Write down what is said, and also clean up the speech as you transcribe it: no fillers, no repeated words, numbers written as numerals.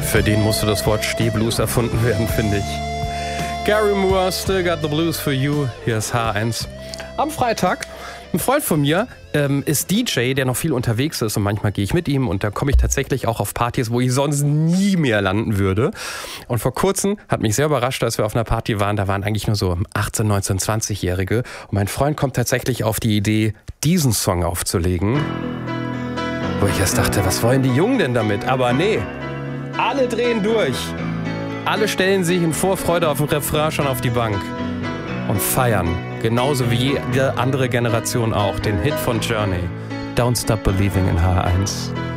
Für den musste das Wort Stehblues erfunden werden, finde ich. Gary Moore, Still Got the Blues for You. Hier ist H1. Am Freitag, ein Freund von mir ist DJ, der noch viel unterwegs ist und manchmal gehe ich mit ihm und da komme ich tatsächlich auch auf Partys, wo ich sonst nie mehr landen würde. Und vor kurzem hat mich sehr überrascht, als wir auf einer Party waren, da waren eigentlich nur so 18, 19, 20-Jährige und mein Freund kommt tatsächlich auf die Idee, diesen Song aufzulegen, wo ich erst dachte, was wollen die Jungen denn damit? Aber nee, alle drehen durch. Alle stellen sich in Vorfreude auf den Refrain schon auf die Bank und feiern, genauso wie jede andere Generation auch, den Hit von Journey, Don't Stop Believing in H1.